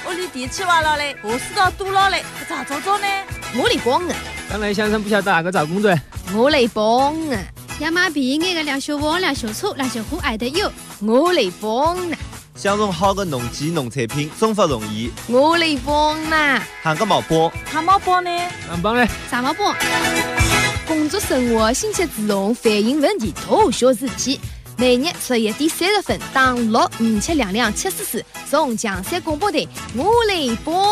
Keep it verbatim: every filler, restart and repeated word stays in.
屋里电器坏了嘞，下水道堵了嘞，搿咋做做呢？ 我来帮啊！ 当然先生不晓得哪个找工作， 我来帮啊！ 要买便宜的两小房、两小车、两小户还得有， 我来帮啊！ 想用好的农机农产品，生活容易， 我来帮啊！ 喊个毛包， 喊毛包呢？ 蛮棒嘞！ 啥毛包？ 工作生活、信息自动、反映问题，大小事体。每日十一点三十分，打六五七两两七四四，从强山广播台，我来帮。